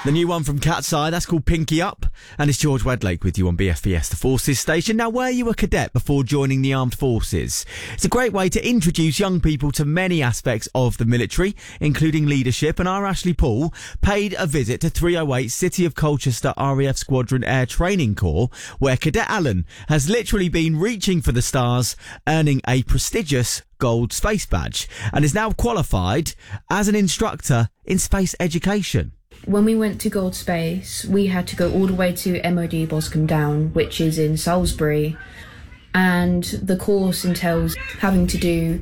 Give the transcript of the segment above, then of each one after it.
The new one from Cat's Eye, that's called Pinky Up, and it's George Wedlake with you on BFBS, the Forces Station. Now, were you a cadet before joining the armed forces? It's a great way to introduce young people to many aspects of the military, including leadership, and our Ashley Paul paid a visit to 308 City of Colchester RAF Squadron Air Training Corps, where Cadet Alan has literally been reaching for the stars, earning a prestigious gold space badge, and is now qualified as an instructor in space education. When we went to Gold Space, we had to go all the way to MOD Boscombe Down, which is in Salisbury, and the course entails having to do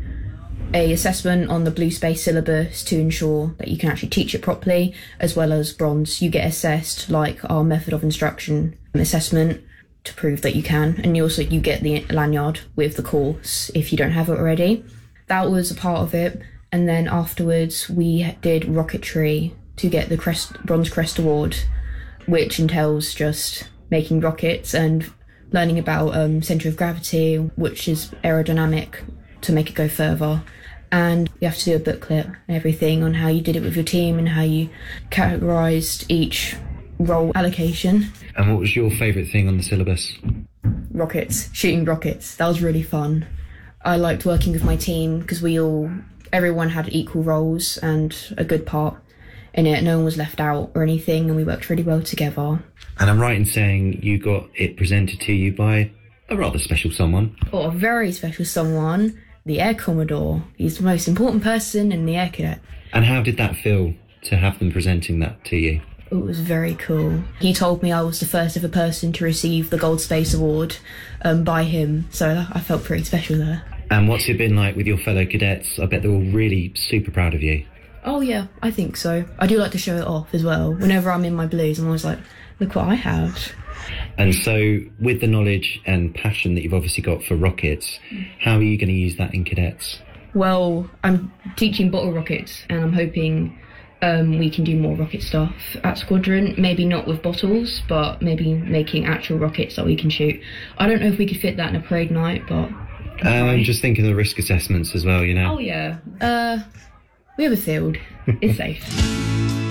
a assessment on the Blue Space syllabus to ensure that you can actually teach it properly, as well as bronze. You get assessed like our method of instruction assessment to prove that you can, and you get the lanyard with the course if you don't have it already. That was a part of it, and then afterwards we did rocketry to get the Bronze Crest Award, which entails just making rockets and learning about centre of gravity, which is aerodynamic, to make it go further. And you have to do a booklet and everything on how you did it with your team and how you categorised each role allocation. And what was your favourite thing on the syllabus? Rockets, shooting rockets. That was really fun. I liked working with my team because everyone had equal roles and a good part in it. No one was left out or anything, and we worked really well together. And I'm right in saying you got it presented to you by a rather special someone. Oh, a very special someone, the Air Commodore. He's the most important person in the Air Cadet. And how did that feel to have them presenting that to you? It was very cool. He told me I was the first ever person to receive the Gold Space Award by him, so I felt pretty special there. And what's it been like with your fellow cadets? I bet they're all really super proud of you. Oh yeah, I think so. I do like to show it off as well. Whenever I'm in my blues, I'm always like, look what I have. And so, with the knowledge and passion that you've obviously got for rockets, how are you going to use that in cadets? Well, I'm teaching bottle rockets, and I'm hoping we can do more rocket stuff at Squadron. Maybe not with bottles, but maybe making actual rockets that we can shoot. I don't know if we could fit that in a parade night, but... I'm just thinking of the risk assessments as well, you know? Oh yeah. We have a field. It's safe.